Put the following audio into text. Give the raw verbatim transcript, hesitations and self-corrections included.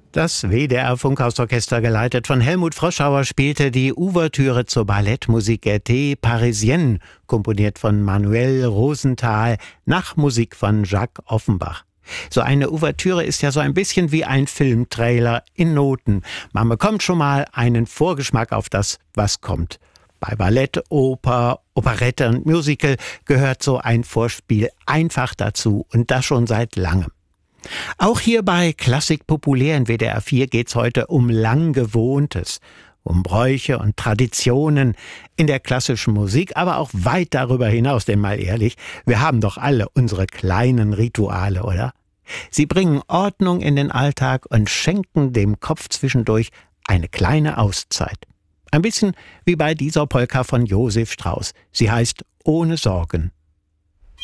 Das W D R-Funkhausorchester, geleitet von Helmut Froschauer, spielte die Ouvertüre zur Ballettmusik Gaieté Parisienne, komponiert von Manuel Rosenthal, nach Musik von Jacques Offenbach. So eine Ouvertüre ist ja so ein bisschen wie ein Filmtrailer in Noten. Man bekommt schon mal einen Vorgeschmack auf das, was kommt. Bei Ballett, Oper, Operette und Musical gehört so ein Vorspiel einfach dazu, und das schon seit langem. Auch hier bei Klassik populär in W D R vier geht's heute um Langgewohntes, um Bräuche und Traditionen in der klassischen Musik, aber auch weit darüber hinaus, denn mal ehrlich, wir haben doch alle unsere kleinen Rituale, oder? Sie bringen Ordnung in den Alltag und schenken dem Kopf zwischendurch eine kleine Auszeit. Ein bisschen wie bei dieser Polka von Josef Strauss. Sie heißt Ohne Sorgen.